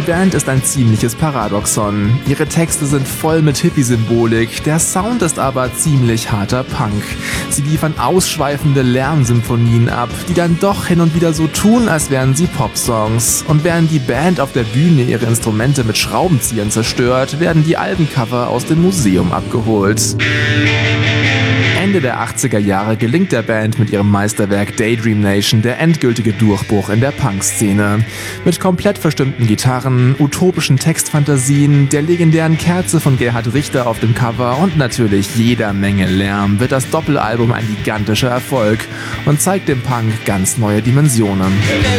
Band ist ein ziemliches Paradoxon. Ihre Texte sind voll mit Hippie-Symbolik, der Sound ist aber ziemlich harter Punk. Sie liefern ausschweifende Lärmsymphonien ab, die dann doch hin und wieder so tun, als wären sie Popsongs. Und während die Band auf der Bühne ihre Instrumente mit Schraubenzieher zerstört, werden die Albencover aus dem Museum abgeholt. Ende der 80er Jahre gelingt der Band mit ihrem Meisterwerk Daydream Nation der endgültige Durchbruch in der Punk-Szene. Mit komplett verstimmten Gitarren, utopischen Textfantasien, der legendären Kerze von Gerhard Richter auf dem Cover und natürlich jeder Menge Lärm wird das Doppelalbum ein gigantischer Erfolg und zeigt dem Punk ganz neue Dimensionen.